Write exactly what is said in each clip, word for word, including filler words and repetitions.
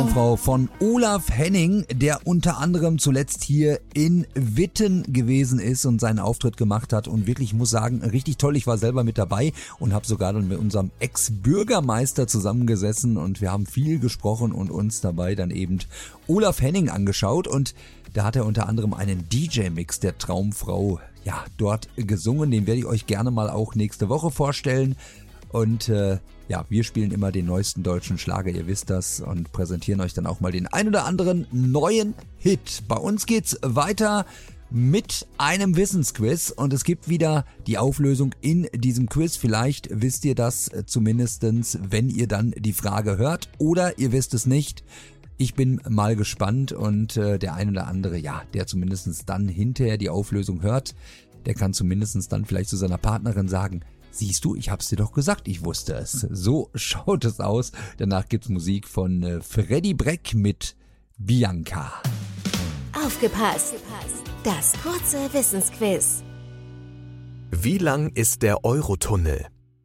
Frau von Olaf Henning, der unter anderem zuletzt hier in Witten gewesen ist und seinen Auftritt gemacht hat und wirklich, ich muss sagen, richtig toll. Ich war selber mit dabei und habe sogar dann mit unserem Ex-Bürgermeister zusammengesessen und wir haben viel gesprochen und uns dabei dann eben Olaf Henning angeschaut und da hat er unter anderem einen D J-Mix der Traumfrau ja dort gesungen. Den werde ich euch gerne mal auch nächste Woche vorstellen. Und äh, ja, wir spielen immer den neuesten deutschen Schlager, ihr wisst das, und präsentieren euch dann auch mal den ein oder anderen neuen Hit. Bei uns geht's weiter mit einem Wissensquiz und es gibt wieder die Auflösung in diesem Quiz. Vielleicht wisst ihr das zumindestens, wenn ihr dann die Frage hört, oder ihr wisst es nicht. Ich bin mal gespannt und äh, der ein oder andere, ja, der zumindest dann hinterher die Auflösung hört, der kann zumindest dann vielleicht zu seiner Partnerin sagen: Siehst du, ich hab's dir doch gesagt, ich wusste es. So schaut es aus. Danach gibt's Musik von äh, Freddy Breck mit Bianca. Aufgepasst! Das kurze Wissensquiz. Wie lang ist der Eurotunnel?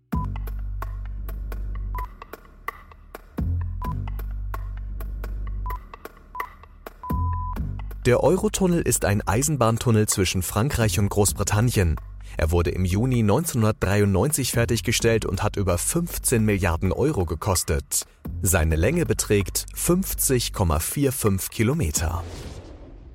Der Eurotunnel ist ein Eisenbahntunnel zwischen Frankreich und Großbritannien. Er wurde im Juni neunzehnhundertdreiundneunzig fertiggestellt und hat über fünfzehn Milliarden Euro gekostet. Seine Länge beträgt fünfzig Komma fünfundvierzig Kilometer.